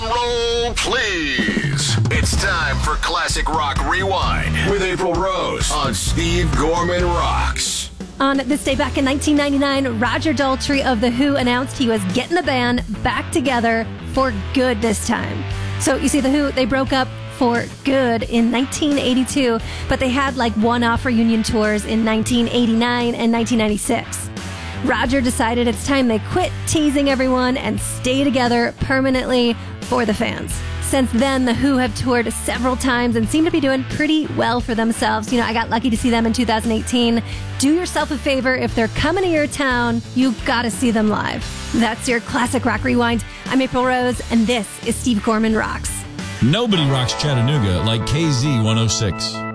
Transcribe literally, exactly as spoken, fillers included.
roll, please. It's time for Classic Rock Rewind with April Rose on Steve Gorman Rocks. On this day back in nineteen ninety-nine, Roger Daltrey of The Who announced he was getting the band back together for good this time. So you see, The Who, they broke up for good in nineteen eighty-two, but they had like one-off reunion tours in nineteen eighty-nine and nineteen ninety-six. Roger decided it's time they quit teasing everyone and stay together permanently for the fans. Since then, The Who have toured several times and seem to be doing pretty well for themselves. You know, I got lucky to see them in two thousand eighteen. Do yourself a favor, if they're coming to your town, you've got to see them live. That's your Classic Rock Rewind. I'm April Rose, and this is Steve Gorman Rocks. Nobody rocks Chattanooga like K Z one oh six.